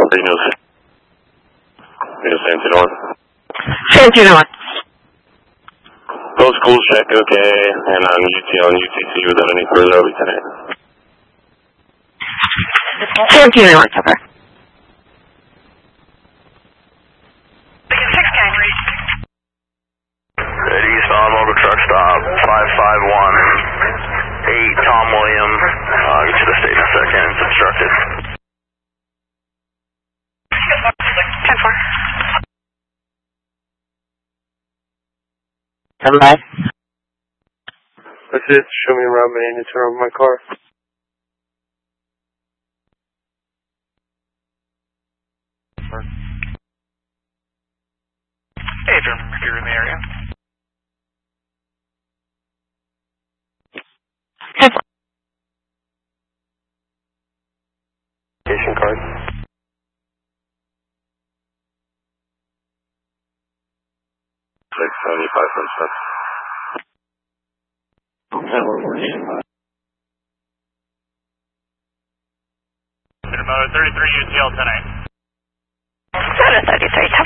News. News Santee North. Santee North. Those schools check okay, and on UTC without any further Lieutenant. Santee North, over. Ready, eastbound mobile truck stop, 551. Tom William, I'll get you the state in a second, it's obstructed. 10-4. Come by. That's it, show me around me, I need to turn over my car. Hey, Adrian, if you're in the area. 10-4. Station card. 675 from steps. Motor 33 UTL tonight. 733,